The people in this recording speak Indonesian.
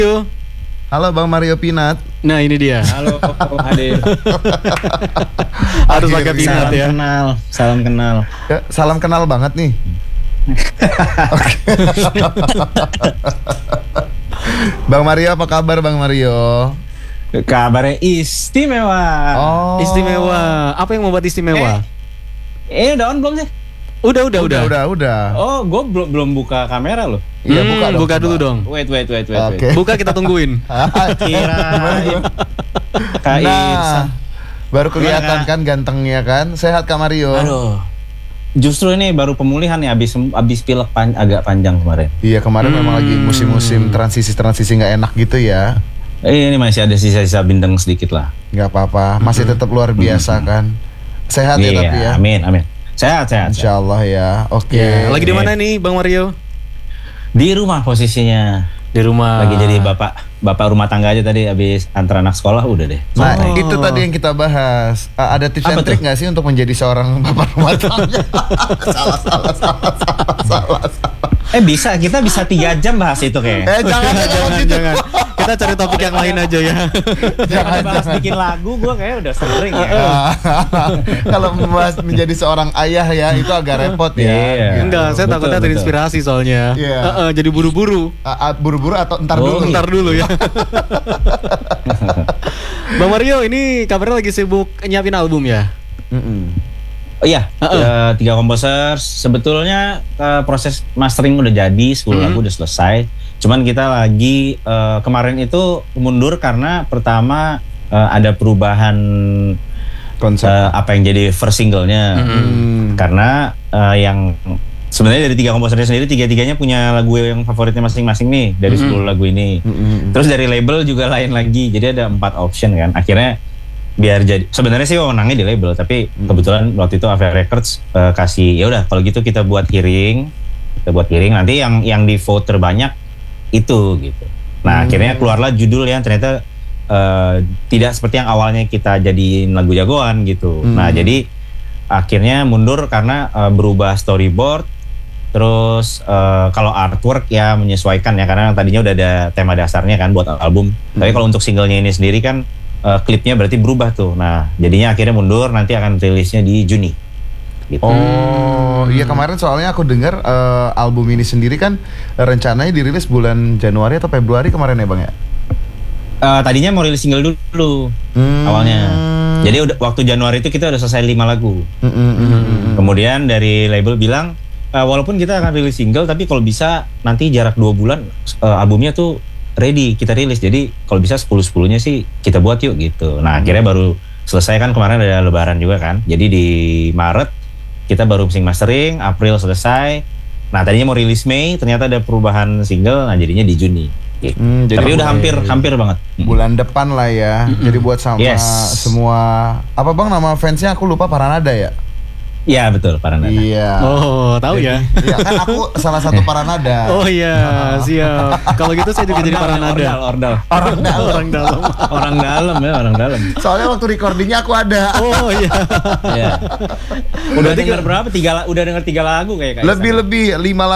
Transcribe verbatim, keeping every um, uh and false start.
Yo. Halo Bang Mario Pinat. Nah ini dia. Halo Hadir. Harus pakai Pinat Salam ya. kenal, salam kenal. Ya, salam kenal banget nih. Bang Mario, apa kabar Bang Mario? Kabarnya istimewa. Oh. Istimewa. Apa yang membuat istimewa? Eh, eh udah on belum sih? Udah, udah, udah. Udah, udah. Oh, gue belum belum buka kamera loh. Iya, Hmm, buka dong, buka coba. dulu dong. Wait, wait, wait, wait. Oke. wait. Buka, kita tungguin. Kirain. Kak Irsa. Nah, baru kelihatan Gimana, Kak? kan gantengnya kan. Sehat Kak Mario? Aduh. Justru ini baru pemulihan nih, abis abis pilek pan, agak panjang kemarin. Iya, kemarin Hmm. memang lagi musim-musim transisi-transisi nggak enak gitu ya. Eh, ini masih ada sisa-sisa bintang sedikit lah. Nggak apa-apa, masih tetap luar biasa kan. Sehat ya Iya, tapi ya. amin, amin. Sehat, sehat. sehat. Insya Allah ya. Oke. Ya, lagi di mana nih Bang Mario? Di rumah posisinya. Di rumah. Lagi jadi bapak bapak rumah tangga aja tadi, habis antar anak sekolah udah deh. Nah, Oh. itu tadi yang kita bahas. Uh, ada tips Apa and trick tuh? nggak sih untuk menjadi seorang bapak rumah tangga? salah, salah, salah, salah, salah, salah. Eh bisa, kita bisa tiga jam bahas itu kayaknya. Eh, jangan, jangan, jangan, gitu. jangan. Kita cari topik yang lain aja ya. Jangan bahas bikin lagu, gue kayak udah sering ya. Kalau membahas menjadi seorang ayah ya, itu agak repot ya. Iya. Gitu. Enggak, saya betul, takutnya betul. terinspirasi soalnya. Iya. Heeh, jadi buru-buru. Uh, uh, buru-buru atau entar Oh, dulu? Ntar dulu ya. Bang Mario, ini kabarnya lagi sibuk nyiapin album ya? Mm-mm. Oh iya, Uh-uh. eh, tiga komposer. Sebetulnya eh, proses mastering udah jadi, sepuluh Mhm. lagu udah selesai. Cuman kita lagi eh, kemarin itu mundur karena pertama eh, ada perubahan Konsep. eh, apa yang jadi first singlenya. Hmm. Karena eh, yang sebenarnya dari tiga komposernya sendiri, tiga-tiganya punya lagu yang favoritnya masing-masing nih dari Mhm. sepuluh lagu ini. Mm-mm. Terus dari label juga lain lagi, jadi ada empat option kan. Akhirnya biar jadi, sebenarnya sih wewenangnya di label, tapi kebetulan waktu itu Avia Records eh, kasih ya udah kalau gitu kita buat hearing, kita buat hearing nanti yang yang di vote terbanyak itu gitu. Nah akhirnya keluarlah judul yang ternyata eh, tidak seperti yang awalnya kita jadiin lagu jagoan gitu. Hmm. Nah jadi akhirnya mundur karena eh, berubah storyboard. Terus eh, kalau artwork ya menyesuaikan ya, karena tadinya udah ada tema dasarnya kan buat album. Tapi kalau untuk singlenya ini sendiri kan eh, klipnya berarti berubah tuh. Nah jadinya akhirnya mundur, nanti akan rilisnya di Juni. Gitu. Oh, iya kemarin soalnya aku dengar eh, album ini sendiri kan eh, rencananya dirilis bulan Januari atau Februari kemarin ya Bang ya? Eh, tadinya mau rilis single dulu Hmm. awalnya. Jadi udah waktu Januari itu kita udah selesai lima lagu. Mm, mm, mm, mm. Kemudian dari label bilang eh, walaupun kita akan rilis single, tapi kalau bisa nanti jarak dua bulan eh, albumnya tuh ready kita rilis. Jadi kalau bisa sepuluh sepuluhnya sih kita buat yuk gitu. Nah akhirnya baru selesai kan kemarin ada Lebaran juga kan. Jadi di Maret kita baru mixing mastering, April selesai. Nah tadinya mau rilis Mei, ternyata ada perubahan single, nah jadinya di Juni. Gitu. Hmm, jadi Tapi udah bulan- hampir hampir banget. bulan depan lah ya. Jadi buat sama Yes. semua apa Bang nama fansnya aku lupa Paranada ya? Iya betul, Paranada. Iya. Oh, tahu ya. Iya kan aku salah satu Paranada. Oh iya, siap. Kalau gitu saya juga jadi paranada. Ordal, ordal. Orang dalam. Orang dalam. Orang dalam ya, orang dalam. Soalnya waktu recordingnya aku ada. Oh iya. Iya. Udah denger berapa? Tiga, la- udah denger tiga lagu kayak kayak Lebih-lebih lima